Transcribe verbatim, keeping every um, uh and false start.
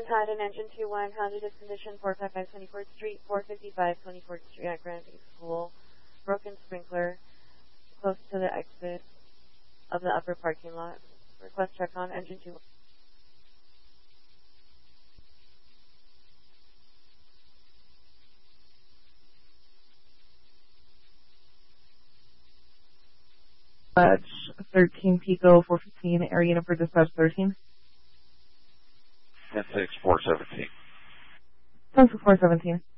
Condon, engine two one, conduit condition four five five twenty-fourth Street, four fifty-five twenty-fourth Street at Granby School. Broken sprinkler, close to the exit of the upper parking lot. Request check on engine two. Dispatch thirteen Pico four fifteen, air unit for dispatch thirteen. ten six four seventeen. ten six four seventeen.